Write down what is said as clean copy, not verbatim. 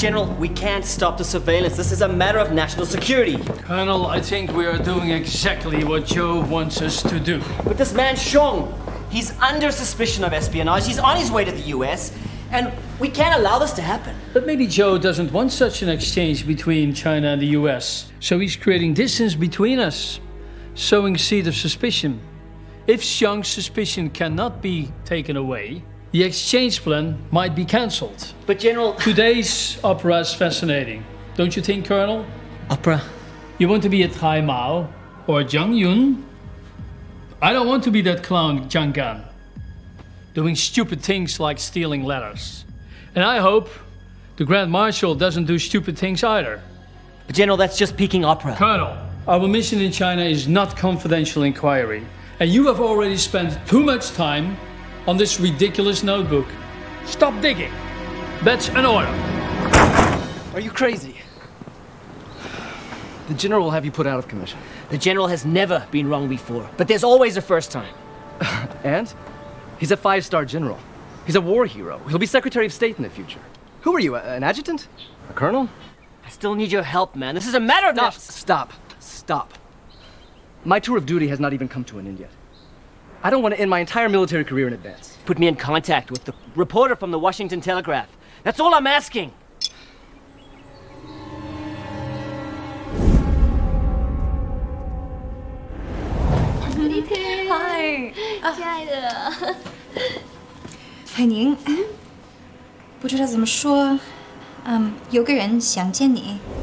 General, we can't stop the surveillance. This is a matter of national security. Colonel, I think we are doing exactly what Joe wants us to do. But this man Xiong, he's under suspicion of espionage. He's on his way to the US, and we can't allow this to happen. But maybe Joe doesn't want such an exchange between China and the US. So he's creating distance between us, sowing seed of suspicion. If Xiong's suspicion cannot be taken away, the exchange plan might be cancelled. But General... Today's opera is fascinating. Don't you think, Colonel? Opera? You want to be a Cai Mao or Zhang Yun? I don't want to be that clown Zhang Gan, doing stupid things like stealing letters. And I hope the Grand Marshal doesn't do stupid things either. But General, that's just Peking opera. Colonel, our mission in China is not confidential inquiry. And you have already spent too much time on this ridiculous notebook. Stop digging. That's an order. Are you crazy? The General will have you put out of commission. The General has never been wrong before, but there's always a first time. And? He's a 5-star general. He's a war hero. He'll be Secretary of State in the future. Who are you, an adjutant? A colonel? I still need your help, man. This is a matter of... Stop. My tour of duty has not even come to an end yet. I don't want to end my entire military career in advance. Put me in contact with the reporter from the Washington Telegraph. That's all I'm asking. Hi，亲爱的，海宁，不知道怎么说，有个人想见你。